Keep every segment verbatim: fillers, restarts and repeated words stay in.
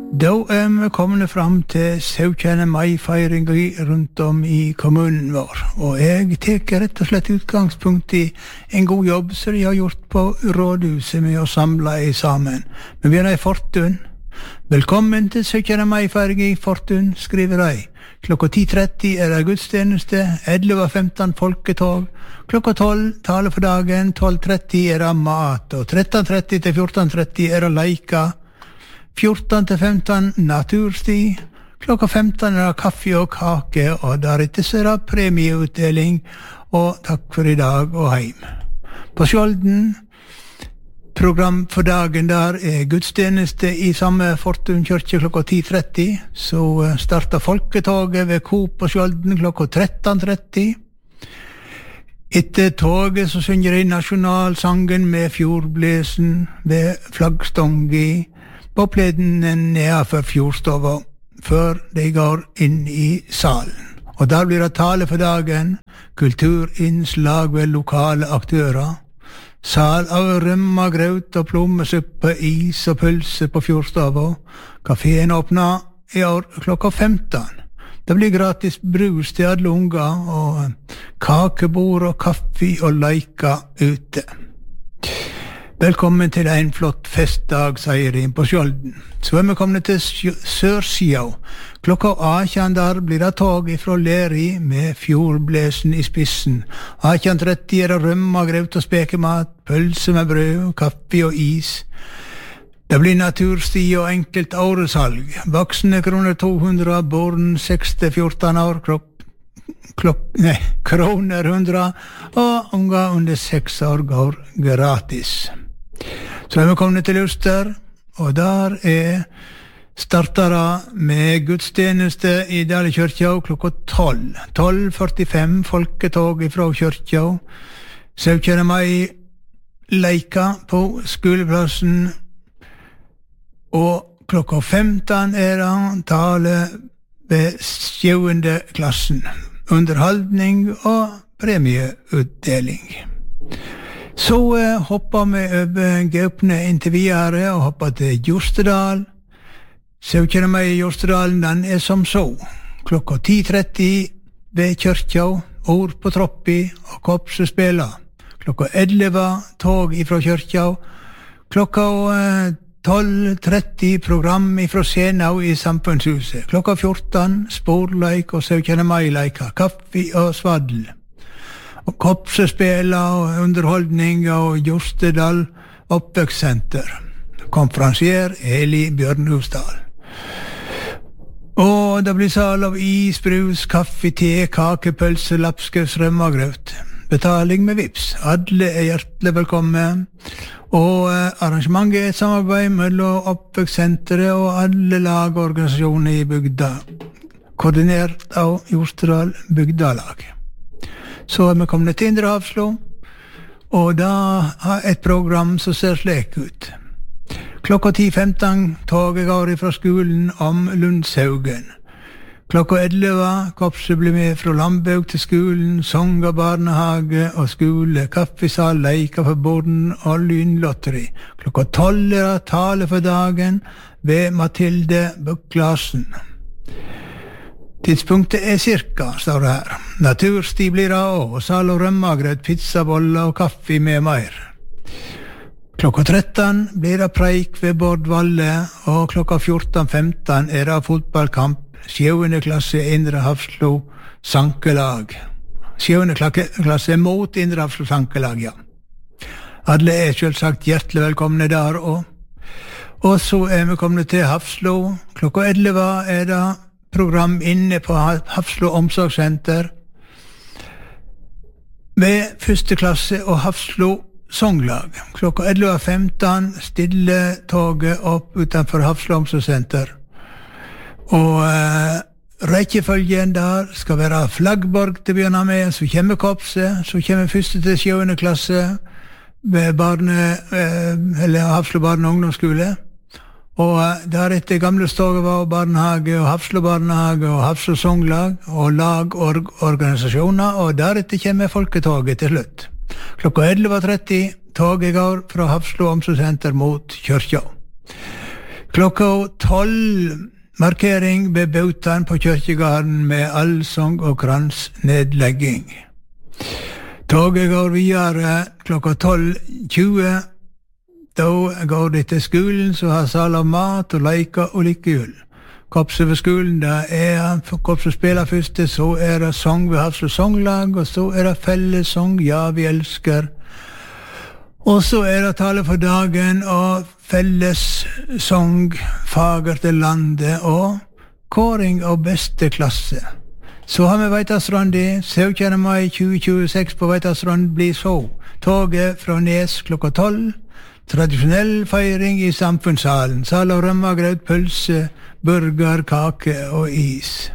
Da er vi kommet fram til syvende mai-feiring rundt om i kommunen vår, og jeg teker rett og slett utgangspunkt i en god jobb som de har gjort på rådhuset med å samle i sammen. Vi begynner i Fortun. Velkommen til syvende mai-feiring i Fortun, skriver de. Klokka ti tretti er det gudstjeneste, elleve femten folketog, klokka tolv tale for dagen, tolv tretti er det mat, og tretten tretti til fjorten tretti er det leika, fjorten til femten natursti, klokka femten er det kaffe og kake, og deretter så er det premieutdeling, og takk for i dag og heim. På Skjolden, program for dagen der er gudstjeneste i samme Fortun kyrkje klokka ti tretti, så starter folketoget ved Coop på Skjolden klokka tretten tretti. Etter toget så synger de nasjonalsangen med fjordblesen ved flaggstångi, på pleden nedenfor fjordstova, før de går inn i salen. Og der blir det tale for dagen, kulturinnslag ved lokale aktører, sal av rømma, graut og plommesuppe, is og pølse på fjordstova. Kaféen åpner i år klokka femten. Det blir gratis brus til alle unger, og kakebord og kaffe og leika ute. Velkommen til en flott festdag, sier de på Skjolden. Så er vi kommet til Sørsida. Klokka atten der blir det tog fra Leri med fjordblesen i spissen. atten tretti er det rømma, graut og spekemat, pølse med brød, kaffe og is. Det blir natursti og enkelt åresalg. Voksne kroner to hundre, barn seks til fjorten år, kropp Klok nei, kroner hundre, og unger under seks år går gratis. Så er vi kommet til Luster, og der er startere med gudstjeneste i Dale kyrkja klokka tolv. tolv førtifem folketog fra kyrkja. syvende mai leika på skoleplassen, og klokka femten er det tale ved sjuende klassen. Underholdning og premieutdeling. Så eh, hopper vi over Gaupne inntil videre og hopper til Jostedal. syvende mai i Jostedalen, den er som så. Klokka ti tretti ved kyrkja, ord på troppi og korpsespiller. Klokka elleve tog ifra kyrkja. Klokka eh, tolv tretti program ifra Senau i Samfunnshuset. Klokka fjorten sporleik og syvende mai-leika, kaffe og svaddel. Og korpsespiller og underholdning og Jostedal oppvekssenter. Konferansier Eli Bjørnhusdal. Og det blir sal av is, brus, kaffe, te, kake, pølse, lapskaus, rømme og graut. Betaling med vips. Alle er hjertelig velkommen. Og eh, arrangementet er et samarbeid mellom oppvekssenteret og alle lag og organisasjoner i bygda, koordinert av Jostedal bygdalag. Så er vi kommet til Indre Hafslo, og da har et program som ser slik ut. Klokka ti femten toget går fra skolen om Lundshaugen. Klokka elleve korpset blir med fra Lambaug til skolen, sang og barnehage og skole, kaffesal, leika for borden og lynlotteri. Klokka tolv er det tale for dagen ved Mathilde Bukk-Larsen. Tidspunktet er cirka, står det her. Natursti blir det også, sal og rømmagrøt, pizzaboller og kaffe med mer. Klokka tretten blir det preik ved Bård Valle, og klokka fjorten femten er det fotballkamp. Sjuende klasse Indre Hafslo sankelag. Sjuende klasse mot Indre Hafslo sankelag, ja. Alle er selvsagt hjertelig velkomne der også. Og så er vi kommet til Hafslo. Klokka elleve er det program inne på Hafslo omsorgssenter ved første klasse og Hafslo songlag. Klokka elleve femten stille toget opp utenfor Hafslo omsorgssenter. Og eh, rekkefølgen der skal være Flaggborg til å begynne med, så kommer korpset, så kommer første til sjuende klasse ved barne, eh, eller Hafslo barne- og ungdomsskole. Og eh, deretter gamle Stogeva barnehage, og Hafslo barnehage, og Hafslo songlag, og lag og organisasjoner, og deretter kommer folketoget til slutt. Klokka elleve tretti toget går fra Hafslo omsorgssenter mot kyrkja. Klokka tolv markering ved Bautan på Kyrkjegarden med allsang og kransnedlegging. Toget går videre klokka tolv tjue. Da går det til skolen, så har sal av mat og leker og likehjul. Korpset ved skolen, da er for korpset spiller første, så er det sang ved Hafslo Songlag, og så er det fellessang, ja, vi elsker. Og så er det tale for dagen, og fellessang, fager til landet, og kåring av beste klasse. Så har vi Veitastrandi, syvende mai tjue tjueseks på Veitastrand blir så. Toget fra Nes klokka tolv. Tradisjonell feiring i samfunnssalen. Sal av rømmegrøt, pølse, burger, kake og is.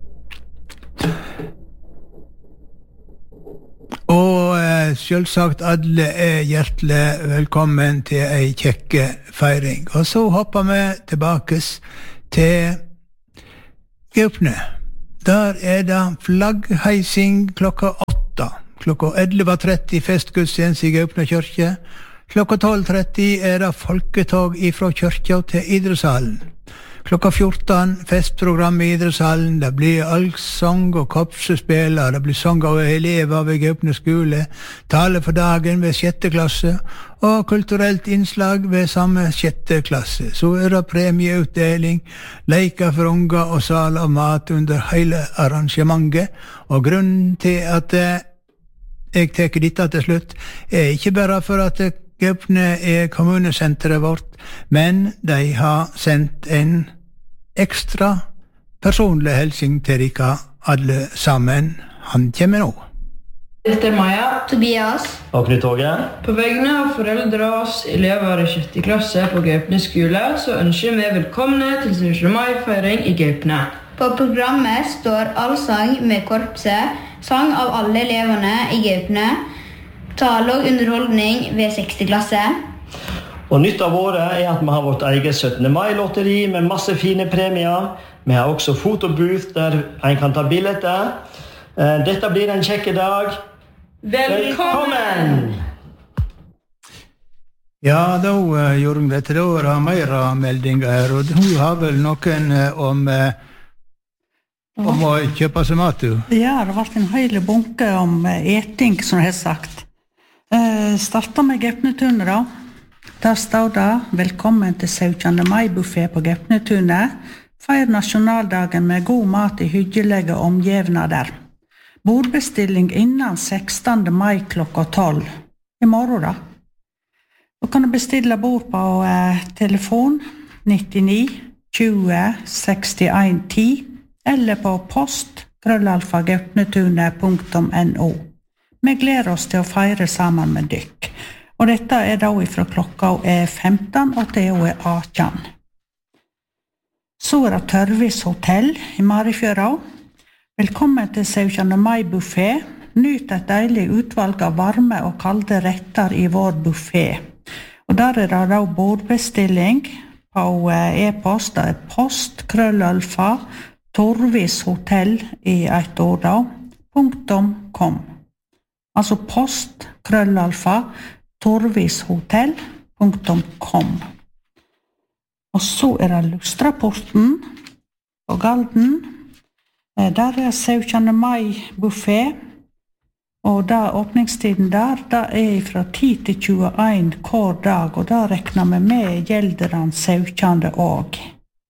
Og eh, selvsagt alle er hjertelig velkommen til ei kjekke feiring. Og så hopper vi tilbake til Gaupne. Der er det flaggheising klokka åtta. Klokka elleve tretti festgudstjeneste i Gaupne kyrkje. Klokka tolv tretti er det folketog ifra kyrkja til idrettshallen. Klokka fjorten festprogram i idrettshallen. Det blir allsang og korpsespiller. Det blir sang av elever ved Gaupne skole. Tale for dagen ved sjette klasse. Og kulturelt innslag ved samme sjette klasse. Så er det premieutdeling, leker for unger og sal av mat under hele arrangementet. Og grunnen til at jeg tar dette til slutt, er ikke bare for at Gaupne er kommunesenteret vårt, men de har sendt en ekstra personlig helsing til dere alle sammen. Han kommer nå. Dette er Maja, Tobias og Knut Åge. På vegne av foreldre og oss elever i sjette klasse på Gaupne skole, så ønsker vi velkomne til syvende mai-feiring i Gaupne. På programmet står allsang med korpset, sang av alle eleverne i Gaupne, tale og underholdning ved sjette klasse. Og nytt av året er at vi har vårt eget syttende mai-lotteri med masse fine premier. Vi har også fotobooth der en kan ta billetter. Dette blir en kjekke dag. Velkommen! Ja, da uh, gjorde hun dette. Da var det mer meldinger her, og hun har vel noen uh, om, uh, om å kjøpe seg mat, du? Ja, det har vært en hele bunke om uh, eting, som jeg har sagt. Uh, starter med Gaupnetunet da. Der står det, velkommen til syvende mai-buffé på Gaupnetunet. Feir nasjonaldagen med god mat i hyggelige omgivnader. Bordbestilling innan sekstende mai klokka tolv. I morgen da. Du kan bestille bord på uh, telefon nittini tjue sekstien ti eller på post krøllalfa gaupnetunet punktum no. Vi gleder oss til å feire sammen med dykk. Og dette er da fra klokka er femten og til og er atten. Så er det Tørvis hotell i Marifjøra. Velkommen til syvende mai-buffé. Nyt et deilig utvalg av varme og kalde retter i vår buffé. Og der er det da bordbestilling på e-post. Det er post, krøllalfa, Torvis hotell i et ord da, punktum kom. Altså post, krøllalfa, torvishotell punktum com. Og så er det Lustraporten på Galden. Der er syvende mai-buffé, og da åpningstiden der, da er fra ti til tjueen hver dag, og da rekner vi med gjelderen syvende også.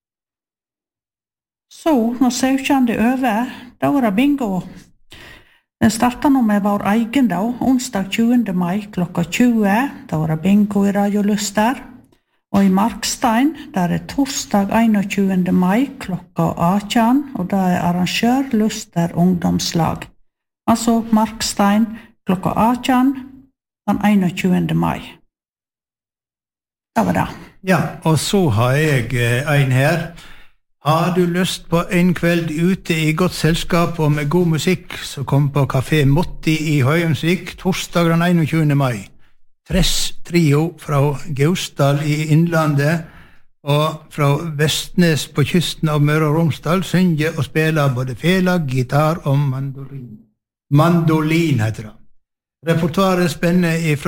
Så, når syvende er over, da er det bingo. Den starter nå med vår egen da, onsdag tjuende mai klokka tjue, da er det bingo i Radio Luster. Og i Markstein, der er torsdag einogtjuende mai klokka atten, og da er arrangør Luster ungdomslag. Altså Markstein klokka atten, den einogtjuende mai. Det var det. Ja, og så har jeg en her. Har du lyst på en kveld ute i godt selskap og med god musikk, så kom på Café Motti i Høyemsvik torsdag den einogtjuende mai. Tress trio fra Gausdal i Innlandet og fra Vestnes på kysten av Møre og Romsdal synger og spiller både fela, gitar og mandolin. Mandolin heter det. Repertoaret spenner fra folketoner til Elvis og fra klassisk til country.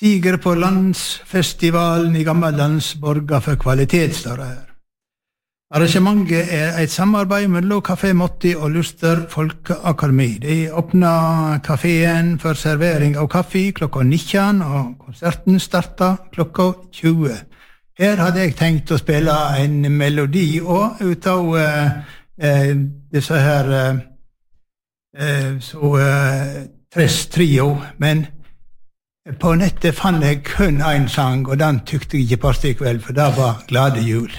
Siger på landsfestivalen i Gammellands borger for kvalitet, står det her. Arrangementet er et samarbeid mellom Kafé Motti og Luster Folkeakademi. De åpner kaféen for servering av kaffe klokka nitten, og konserten starter klokka tjue. Her hadde jeg tenkt å spille en melodi og ut av uh, uh, disse her uh, uh, så uh, Tres Trio, men på nettet fant jeg kun en sang, og den tykte jeg ikke passet i kveld, for det var Glade jul.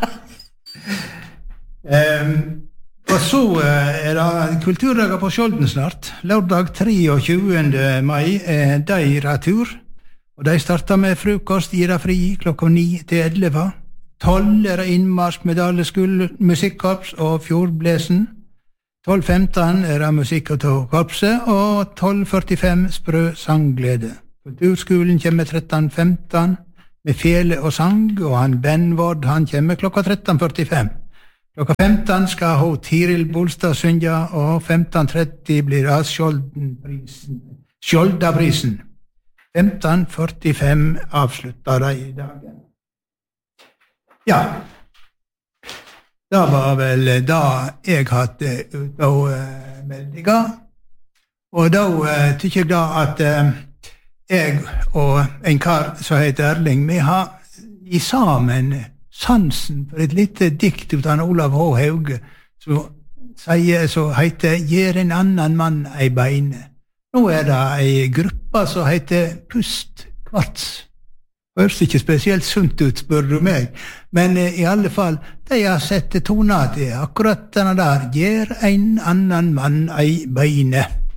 um, og så uh, er det kulturdager på Skjolden snart. Lørdag treogtjugende mai er de retur. Og de starter med frokost, gir det fri klokka ni til elleve. Tolv er det innmarsk med Daleskull musikkorps og Fjordblesen. Tolv femten er det musikk av korpset, og tolv førtifem sprø sangglede. Kulturskolen kommer tretten femten med fele og sang, og han Benvord, han kommer klokka tretten førtifem. Klokka femten skal ho Tiril Bolstad synge, og femten tretti blir det Skjoldenprisen. Skjoldaprisen. femten førtifem avslutter de i dagen. Ja, det var vel da jeg hadde ut av uh, meldinger. Og da uh, tykker jeg da at uh, jeg og en kar som heter Erling, vi har i sammen sansen for et lite dikt ut av Olav H. Hauge, som sier, så heter «Gjer en annan mann ei beine». Nå er det ei gruppe som heter Pust Kvarts. Høres ikke spesielt sunt ut, spør du meg, men eh, i alle fall, de har sett tona til akkurat denne der, «Gjer en annan mann ei beine».